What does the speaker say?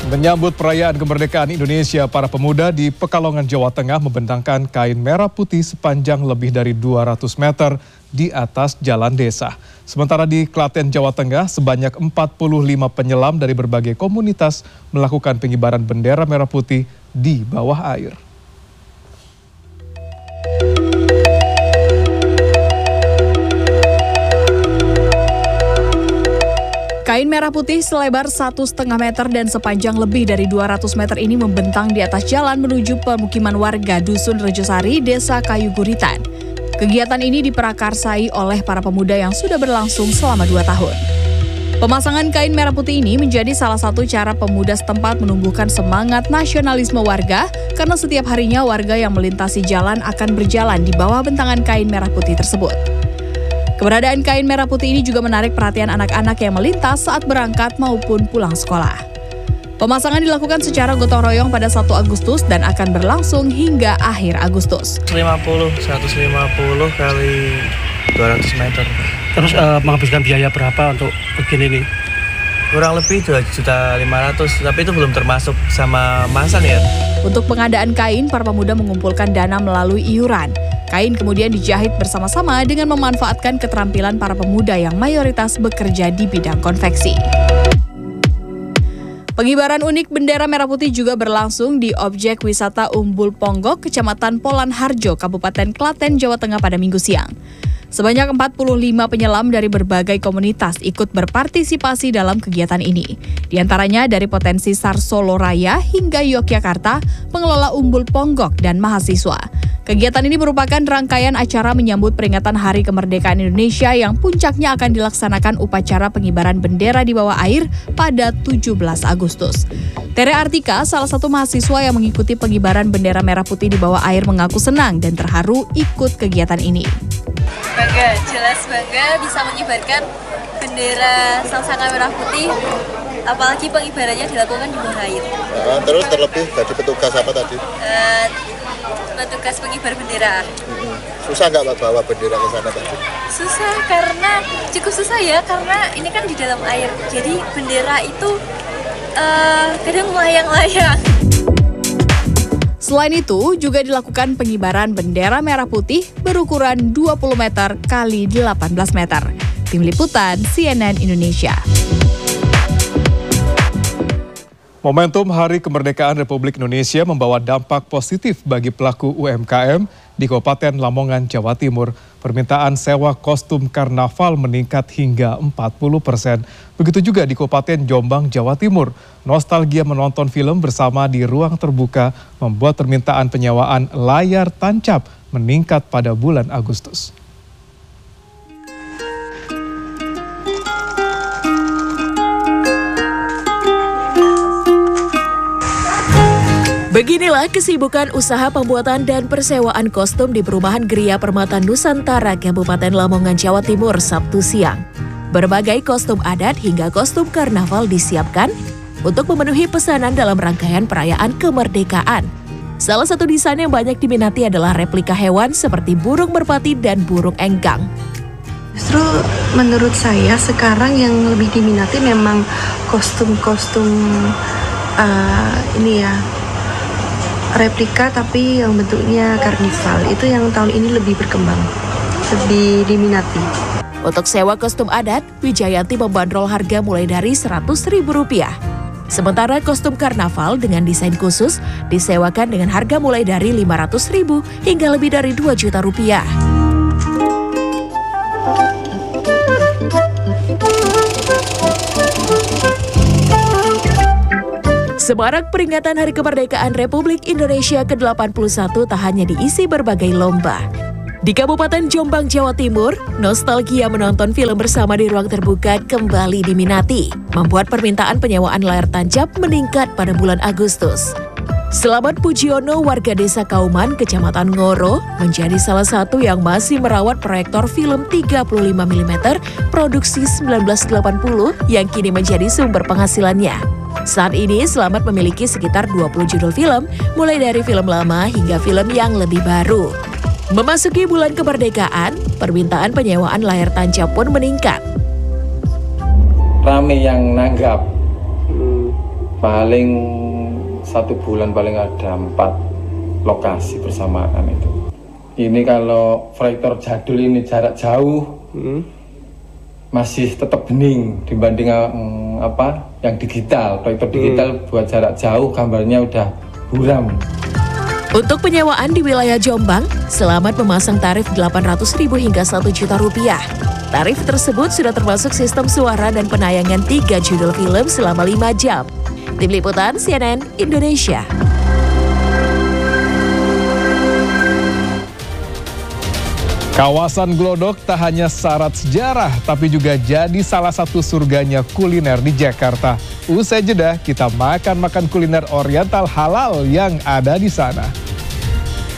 Menyambut perayaan kemerdekaan Indonesia, para pemuda di Pekalongan, Jawa Tengah membentangkan kain merah putih sepanjang lebih dari 200 meter di atas jalan desa. Sementara di Klaten, Jawa Tengah, sebanyak 45 penyelam dari berbagai komunitas melakukan pengibaran bendera merah putih di bawah air. Kain merah putih selebar 1,5 meter dan sepanjang lebih dari 200 meter ini membentang di atas jalan menuju pemukiman warga Dusun Rejosari, Desa Kayu Guritan. Kegiatan ini diprakarsai oleh para pemuda yang sudah berlangsung selama 2 tahun. Pemasangan kain merah putih ini menjadi salah satu cara pemuda setempat menumbuhkan semangat nasionalisme warga karena setiap harinya warga yang melintasi jalan akan berjalan di bawah bentangan kain merah putih tersebut. Keberadaan kain merah putih ini juga menarik perhatian anak-anak yang melintas saat berangkat maupun pulang sekolah. Pemasangan dilakukan secara gotong royong pada 1 Agustus dan akan berlangsung hingga akhir Agustus. 150 kali 200 meter. Terus menghabiskan biaya berapa untuk begini nih? Kurang lebih 2.500.000, tapi itu belum termasuk sama masan ya. Untuk pengadaan kain, para pemuda mengumpulkan dana melalui iuran. Kain kemudian dijahit bersama-sama dengan memanfaatkan keterampilan para pemuda yang mayoritas bekerja di bidang konveksi. Pengibaran unik bendera merah putih juga berlangsung di objek wisata Umbul Ponggok, Kecamatan Polan Harjo, Kabupaten Klaten, Jawa Tengah pada Minggu siang. Sebanyak 45 penyelam dari berbagai komunitas ikut berpartisipasi dalam kegiatan ini. Di antaranya dari potensi SAR Solo Raya hingga Yogyakarta, pengelola Umbul Ponggok, dan mahasiswa. Kegiatan ini merupakan rangkaian acara menyambut peringatan Hari Kemerdekaan Indonesia yang puncaknya akan dilaksanakan upacara pengibaran bendera di bawah air pada 17 Agustus. Tere Artika, salah satu mahasiswa yang mengikuti pengibaran bendera merah putih di bawah air, mengaku senang dan terharu ikut kegiatan ini. Bangga, jelas bangga bisa mengibarkan bendera Sang-Sanga merah putih, apalagi pengibarannya dilakukan di bawah air. Terus terlebih tadi petugas apa tadi? Petugas pengibar bendera. Susah nggak bawa bendera ke sana tadi? Susah, karena cukup susah ya, karena ini kan di dalam air, jadi bendera itu kadang melayang-layang. Selain itu, juga dilakukan pengibaran bendera merah putih berukuran 20 meter kali 18 meter. Tim Liputan CNN Indonesia. Momentum Hari Kemerdekaan Republik Indonesia membawa dampak positif bagi pelaku UMKM di Kabupaten Lamongan, Jawa Timur. Permintaan sewa kostum karnaval meningkat hingga 40%. Begitu juga di Kabupaten Jombang, Jawa Timur. Nostalgia menonton film bersama di ruang terbuka membuat permintaan penyewaan layar tancap meningkat pada bulan Agustus. Beginilah kesibukan usaha pembuatan dan persewaan kostum di perumahan Gria Permata Nusantara, Kabupaten Lamongan, Jawa Timur, Sabtu siang. Berbagai kostum adat hingga kostum karnaval disiapkan untuk memenuhi pesanan dalam rangkaian perayaan kemerdekaan. Salah satu desain yang banyak diminati adalah replika hewan seperti burung merpati dan burung enggang. Justru menurut saya sekarang yang lebih diminati memang kostum-kostum replika tapi yang bentuknya karnival. Itu yang tahun ini lebih berkembang, lebih diminati. Untuk sewa kostum adat, Wijayanti membandrol harga mulai dari Rp100.000. Sementara kostum karnaval dengan desain khusus disewakan dengan harga mulai dari Rp500.000 hingga lebih dari Rp2 juta. Semarak peringatan Hari Kemerdekaan Republik Indonesia ke-81 tak hanya diisi berbagai lomba. Di Kabupaten Jombang, Jawa Timur, nostalgia menonton film bersama di ruang terbuka kembali diminati, membuat permintaan penyewaan layar tancap meningkat pada bulan Agustus. Selamat Pujiono, warga desa Kauman, Kecamatan Ngoro, menjadi salah satu yang masih merawat proyektor film 35 mm produksi 1980 yang kini menjadi sumber penghasilannya. Saat ini Selamat memiliki sekitar 20 judul film, mulai dari film lama hingga film yang lebih baru. Memasuki bulan kemerdekaan, permintaan penyewaan layar tancap pun meningkat. Rame yang nanggap. Paling 1 bulan paling ada 4 lokasi bersamaan itu. Ini kalau proyektor jadul ini jarak jauh masih tetap bening dibanding yang digital. Proyektor digital buat jarak jauh gambarnya udah buram. Untuk penyewaan di wilayah Jombang, Selamat memasang tarif Rp800.000 hingga Rp1 juta. Tarif tersebut sudah termasuk sistem suara dan penayangan 3 judul film selama 5 jam. Tim Liputan CNN Indonesia. Kawasan Glodok tak hanya syarat sejarah, tapi juga jadi salah satu surganya kuliner di Jakarta. Usai jeda, kita makan kuliner oriental halal yang ada di sana.